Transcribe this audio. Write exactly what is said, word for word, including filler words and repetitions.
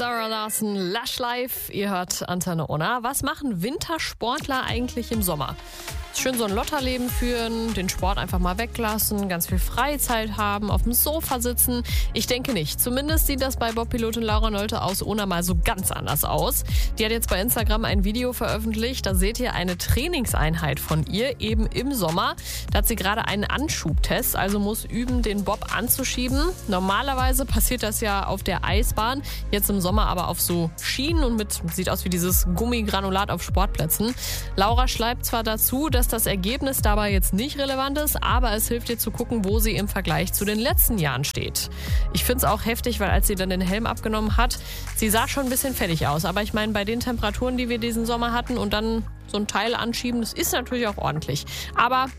Sarah Larson, Lush Life. Ihr hört Antenne Unna. Was machen Wintersportler eigentlich im Sommer? Schön so ein Lotterleben führen, den Sport einfach mal weglassen, ganz viel Freizeit haben, auf dem Sofa sitzen. Ich denke nicht. Zumindest sieht das bei Bobpilotin Laura Nolte aus Unna mal so ganz anders aus. Die hat jetzt bei Instagram ein Video veröffentlicht. Da seht ihr eine Trainingseinheit von ihr, eben im Sommer. Da hat sie gerade einen Anschubtest, also muss üben, den Bob anzuschieben. Normalerweise passiert das ja auf der Eisbahn, jetzt im Sommer aber auf so Schienen und mit, sieht aus wie dieses Gummigranulat auf Sportplätzen. Laura schreibt zwar dazu, dass das Ergebnis dabei jetzt nicht relevant ist, aber es hilft ihr zu gucken, wo sie im Vergleich zu den letzten Jahren steht. Ich finde es auch heftig, weil als sie dann den Helm abgenommen hat, sie sah schon ein bisschen fertig aus. Aber ich meine, bei den Temperaturen, die wir diesen Sommer hatten und dann so ein Teil anschieben, das ist natürlich auch ordentlich. Aber